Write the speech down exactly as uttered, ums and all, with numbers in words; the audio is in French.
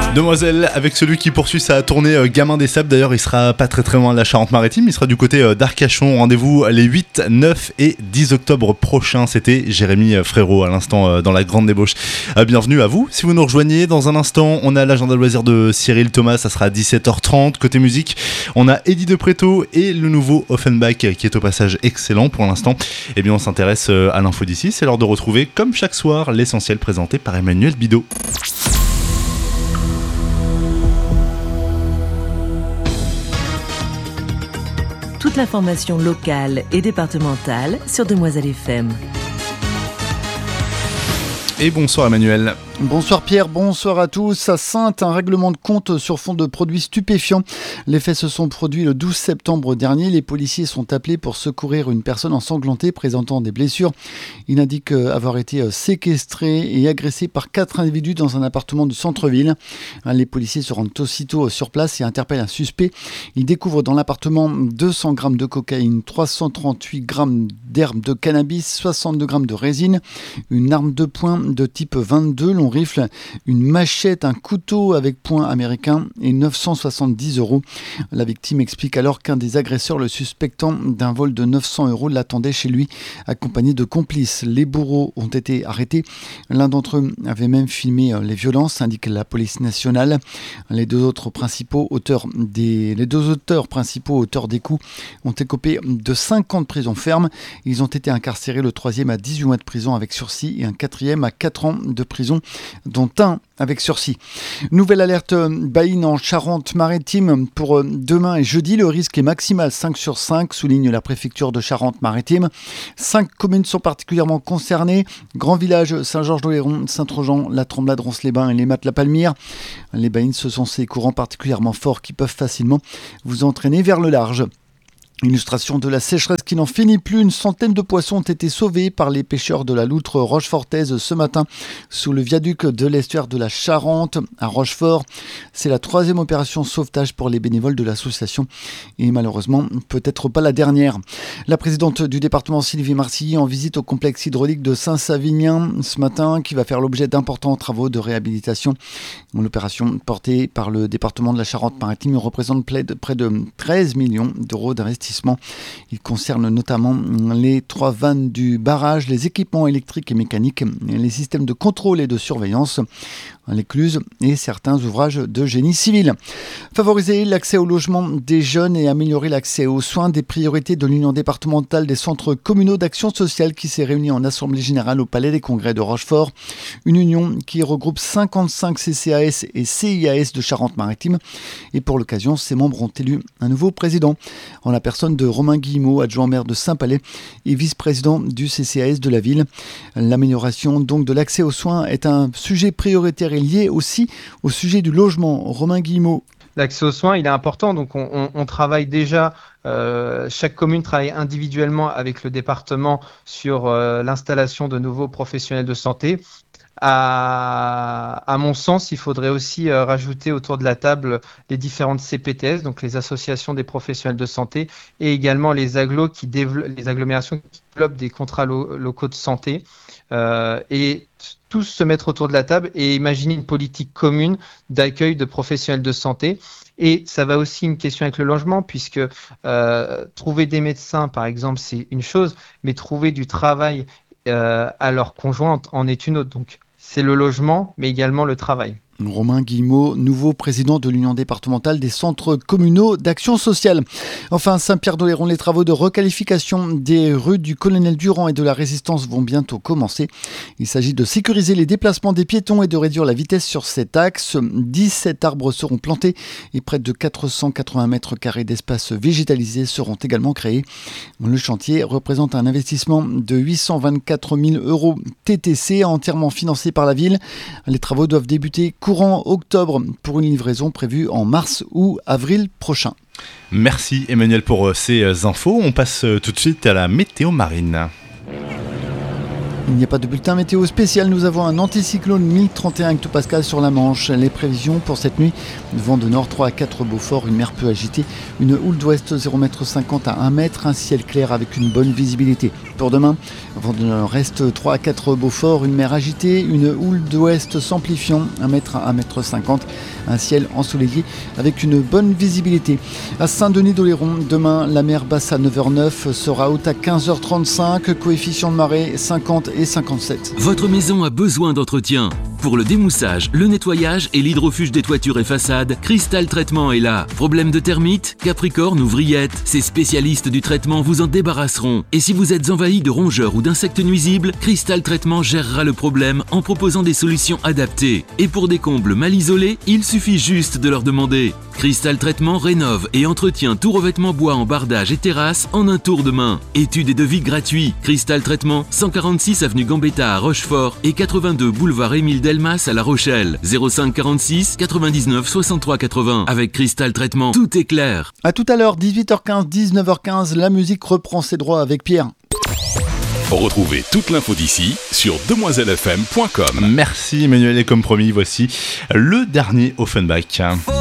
Demoiselle, avec celui qui poursuit sa tournée euh, Gamin des Sables, d'ailleurs il sera pas très très loin de la Charente-Maritime, il sera du côté euh, d'Arcachon. Rendez-vous les huit, neuf et dix octobre prochains. C'était Jérémy Frérot à l'instant euh, dans la grande débauche. Euh, bienvenue à vous, si vous nous rejoignez. Dans un instant, on a l'agenda loisir de Cyril Thomas, ça sera à dix-sept heures trente. Côté musique, on a Eddie de Préto et le nouveau Offenbach qui est au passage excellent pour l'instant. Et bien on s'intéresse euh, à l'info d'ici, c'est l'heure de retrouver comme chaque soir l'essentiel présenté par Emmanuel Bidot. Toute l'information locale et départementale sur Demoiselle F M. Et bonsoir Emmanuel. Bonsoir Pierre, bonsoir à tous. À Saintes, un règlement de compte sur fond de produits stupéfiants. Les faits se sont produits le douze septembre dernier. Les policiers sont appelés pour secourir une personne ensanglantée présentant des blessures. Il indique avoir été séquestré et agressé par quatre individus dans un appartement du centre-ville. Les policiers se rendent aussitôt sur place et interpellent un suspect. Ils découvrent dans l'appartement deux cents grammes de cocaïne, trois cent trente-huit grammes d'herbe de cannabis, soixante-deux grammes de résine, une arme de poing de type vingt-deux, long rifle, une machette, un couteau avec poing américain et neuf cent soixante-dix euros. La victime explique alors qu'un des agresseurs, le suspectant d'un vol de neuf cents euros, l'attendait chez lui accompagné de complices. Les bourreaux ont été arrêtés. L'un d'entre eux avait même filmé les violences, indique la police nationale. Les deux autres principaux auteurs des, les deux auteurs principaux auteurs des coups ont écopé de cinq ans de prison ferme. Ils ont été incarcérés, le troisième à dix-huit mois de prison avec sursis et un quatrième à quatre ans de prison, dont un avec sursis. Nouvelle alerte baïne en Charente-Maritime pour demain et jeudi. Le risque est maximal cinq sur cinq, souligne la préfecture de Charente-Maritime. Cinq communes sont particulièrement concernées. Grand Village, Saint-Georges-d'Oléron, Saint-Trojan, La Tremblade, Ronces-les-Bains et les Mattes-la-Palmyre. Les baïnes, ce sont ces courants particulièrement forts qui peuvent facilement vous entraîner vers le large. Illustration de la sécheresse qui n'en finit plus. Une centaine de poissons ont été sauvés par les pêcheurs de la loutre rochefortaise ce matin sous le viaduc de l'estuaire de la Charente à Rochefort. C'est la troisième opération sauvetage pour les bénévoles de l'association et malheureusement peut-être pas la dernière. La présidente du département Sylvie Marcilly en visite au complexe hydraulique de Saint-Savinien ce matin qui va faire l'objet d'importants travaux de réhabilitation. L'opération portée par le département de la Charente-Maritime représente près de treize millions d'euros d'investissement. Il concerne notamment les trois vannes du barrage, les équipements électriques et mécaniques, les systèmes de contrôle et de surveillance, l'écluse et certains ouvrages de génie civil. Favoriser l'accès au logement des jeunes et améliorer l'accès aux soins, des priorités de l'Union départementale des centres communaux d'action sociale qui s'est réunie en assemblée générale au Palais des Congrès de Rochefort. Une union qui regroupe cinquante-cinq C C A S et C I A S de Charente-Maritime. Et pour l'occasion, ses membres ont élu un nouveau président en la personne de Romain Guillemot, adjoint maire de Saint-Palais et vice-président du C C A S de la ville. L'amélioration donc de l'accès aux soins est un sujet prioritaire et lié aussi au sujet du logement. Romain Guillemot. L'accès aux soins, il est important, donc on, on, on travaille déjà, euh, chaque commune travaille individuellement avec le département sur euh, l'installation de nouveaux professionnels de santé. À, à mon sens, il faudrait aussi euh, rajouter autour de la table les différentes C P T S, donc les associations des professionnels de santé, et également les agglos qui développent, les agglomérations qui développent des contrats lo- locaux de santé, euh, et tous se mettre autour de la table et imaginer une politique commune d'accueil de professionnels de santé. Et ça va aussi une question avec le logement, puisque euh, trouver des médecins, par exemple, c'est une chose, mais trouver du travail euh, à leur conjoint en est une autre. Donc, c'est le logement, mais également le travail. Romain Guillemot, nouveau président de l'Union départementale des centres communaux d'action sociale. Enfin, Saint-Pierre-d'Oléron, les travaux de requalification des rues du Colonel Durand et de la Résistance vont bientôt commencer. Il s'agit de sécuriser les déplacements des piétons et de réduire la vitesse sur cet axe. dix-sept arbres seront plantés et près de quatre cent quatre-vingts mètres carrés d'espace végétalisé seront également créés. Le chantier représente un investissement de huit cent vingt-quatre mille euros T T C, entièrement financé par la ville. Les travaux doivent débuter courant octobre pour une livraison prévue en mars ou avril prochain. Merci Emmanuel pour ces infos. On passe tout de suite à la météo marine. Il n'y a pas de bulletin météo spécial. Nous avons un anticyclone mille trente et un hectopascales sur la Manche. Les prévisions pour cette nuit, vent de nord trois à quatre Beaufort, une mer peu agitée, une houle d'ouest zéro virgule cinquante mètres à un mètre, un ciel clair avec une bonne visibilité. Pour demain, vent de nord-est trois à quatre Beaufort, une mer agitée, une houle d'ouest s'amplifiant, un mètre à un mètre cinquante, un ciel ensoleillé avec une bonne visibilité. À Saint-Denis-d'Oléron, demain, la mer basse à neuf heures neuf sera haute à quinze heures trente-cinq, coefficient de marée cinquante et cinquante-sept. Votre maison a besoin d'entretien. Pour le démoussage, le nettoyage et l'hydrofuge des toitures et façades, Crystal Traitement est là. Problème de termites, capricorne ou vrillettes, ces spécialistes du traitement vous en débarrasseront. Et si vous êtes envahi de rongeurs ou d'insectes nuisibles, Crystal Traitement gérera le problème en proposant des solutions adaptées. Et pour des combles mal isolés, il suffit juste de leur demander. Crystal Traitement rénove et entretient tout revêtement bois en bardage et terrasse en un tour de main. Études et devis gratuits. Crystal Traitement, cent quarante-six avenue Gambetta à Rochefort et quatre-vingt-deux boulevard Émile Delmas à La Rochelle. zéro cinq quarante-six quatre-vingt-dix-neuf soixante-trois quatre-vingts. Avec Crystal Traitement, tout est clair. À tout à l'heure, dix-huit heures quinze, dix-neuf heures quinze, la musique reprend ses droits avec Pierre. Retrouvez toute l'info d'ici sur demoiselle f m point com. Merci Emmanuel et comme promis, voici le dernier Offenbach.